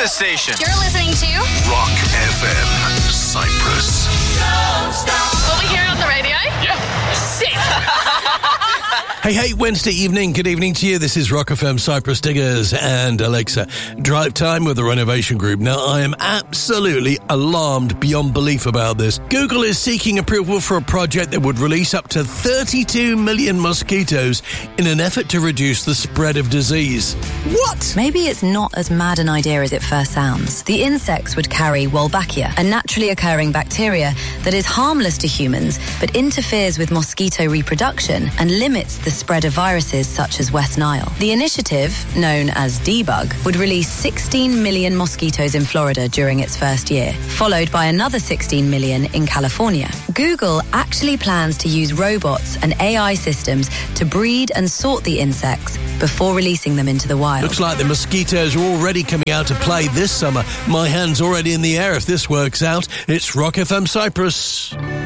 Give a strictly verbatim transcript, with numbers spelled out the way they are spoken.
the station. You're listening to Rock F M Cyprus. What we hear on the radio? Yeah. Sick. Hey, hey, Wednesday evening. Good evening to you. This is Rock F M Cyprus Diggers and Alexa. Drive time with the Renovation Group. Now, I am absolutely alarmed beyond belief about this. Google is seeking approval for a project that would release up to thirty-two million mosquitoes in an effort to reduce the spread of disease. What? Maybe it's not as mad an idea as it first sounds. The insects would carry Wolbachia, a naturally occurring bacteria that is harmless to humans but interferes with mosquito reproduction and limits the spread of viruses such as West Nile. The initiative, known as Debug, would release sixteen million mosquitoes in Florida during its first year, followed by another sixteen million in California. Google actually plans to use robots and A I systems to breed and sort the insects before releasing them into the wild. Looks like the mosquitoes are already coming out to play this summer. My hand's already in the air if this works out. It's Rock F M Cyprus.